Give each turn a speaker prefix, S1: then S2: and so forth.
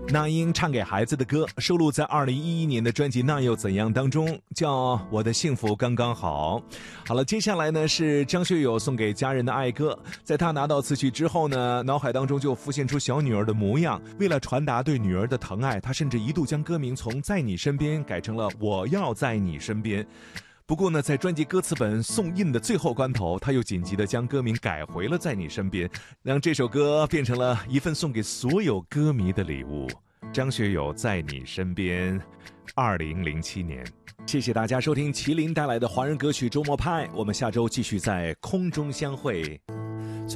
S1: 那英唱给孩子的歌收录在2011年的专辑《那又怎样》当中，叫《我的幸福刚刚好》。好了，接下来呢是张学友送给家人的爱歌。在他拿到词曲之后呢，脑海当中就浮现出小女儿的模样。为了传达对女儿的疼爱，他甚至一度将歌名从在你身边改成了我要在你身边。不过呢，在专辑歌词本送印的最后关头，他又紧急地将歌名改回了在你身边，让这首歌变成了一份送给所有歌迷的礼物。张学友在你身边，2007年。谢谢大家收听麒麟带来的华人歌曲周末派，我们下周继续在空中相会。